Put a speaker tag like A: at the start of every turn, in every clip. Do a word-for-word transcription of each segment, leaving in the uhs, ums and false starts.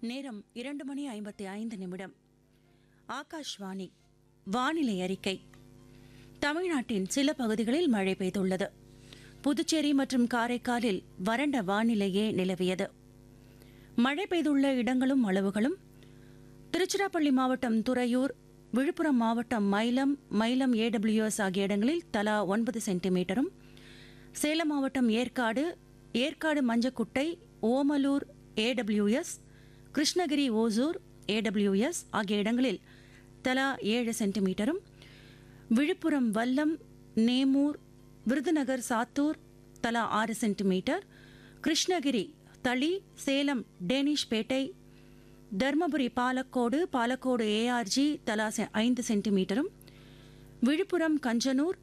A: நேரம் இரண்டு மணி ஐம்பத்தி ஐந்து நிமிடம். ஆகாஷ்வாணி வானிலை அறிக்கை. தமிழ்நாட்டின் சில பகுதிகளில் மழை பெய்துள்ளது. புதுச்சேரி மற்றும் காரைக்காலில் வறண்ட வானிலையே நிலவியது. மழை பெய்துள்ள இடங்களும் அளவுகளும்: திருச்சிராப்பள்ளி மாவட்டம் துறையூர், விழுப்புரம் மாவட்டம் மயிலம், மயிலம் ஏடபிள்யூஎஸ் ஆகிய இடங்களில் தலா ஒன்பது சென்டிமீட்டரும், சேலம் மாவட்டம் ஏற்காடு, ஏற்காடு மஞ்சக்குட்டை, ஓமலூர் ஏடபிள்யூஎஸ், கிருஷ்ணகிரி ஓசூர் ஏடபிள்யூஎஸ் ஆகிய இடங்களில் தலா ஏழு சென்டிமீட்டரும், விழுப்புரம் வல்லம், நேமூர், விருதுநகர் சாத்தூர் தலா ஆறு சென்டிமீட்டர், கிருஷ்ணகிரி தளி, சேலம் டேனிஷ்பேட்டை, தர்மபுரி பாலக்கோடு, பாலக்கோடு ஏஆர்ஜி தலா ஐந்து சென்டிமீட்டரும், விழுப்புரம் கஞ்சனூர்,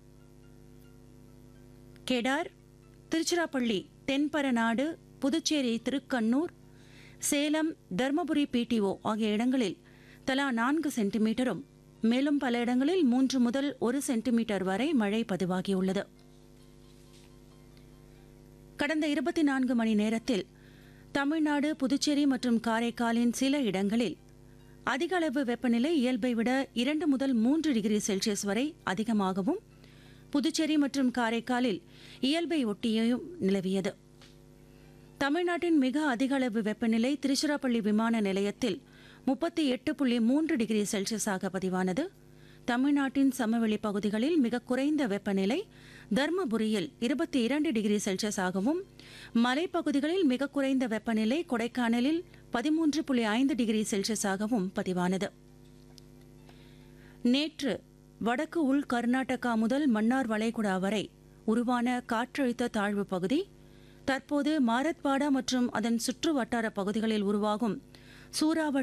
A: கெடார், திருச்சிராப்பள்ளி தென்பரநாடு, புதுச்சேரி திருக்கண்ணூர், சேலம் தர்மபுரி பிடிஓ ஆகிய இடங்களில் தலா நான்கு சென்டிமீட்டரும், மேலும் பல இடங்களில் மூன்று முதல் ஒரு சென்டிமீட்டர் வரை மழை பதிவாகியுள்ளது. கடந்த இருபத்தி நான்கு மணி நேரத்தில் தமிழ்நாடு, புதுச்சேரி மற்றும் காரைக்காலின் சில இடங்களில் அதிக அளவு வெப்பநிலை இயல்பை விட இரண்டு முதல் மூன்று டிகிரி செல்சியஸ் வரை அதிகமாகவும், புதுச்சேரி மற்றும் காரைக்காலில் இயல்பை ஒட்டியும் நிலவியது. தமிழ்நாட்டின் மிக அதிக அளவு வெப்பநிலை திருச்சிராப்பள்ளி விமான நிலையத்தில் முப்பத்தி எட்டு புள்ளி மூன்று டிகிரி செல்சியஸாக பதிவானது. தமிழ்நாட்டின் சமவெளி பகுதிகளில் மிக குறைந்த வெப்பநிலை தர்மபுரியில் இருபத்தி இரண்டு டிகிரி செல்சியஸாகவும், மலைப்பகுதிகளில் மிக குறைந்த வெப்பநிலை கொடைக்கானலில் பதிமூன்று புள்ளி ஐந்து டிகிரி செல்சியஸாகவும் பதிவானது. நேற்று வடக்கு உள் கர்நாடகா முதல் மன்னார் வளைகுடா வரை உருவான காற்றழுத்த தாழ்வு பகுதி தற்போது மாரத்வாடா மற்றும் அதன் சுற்று வட்டார பகுதிகளில் உருவாகும் சூறாவளி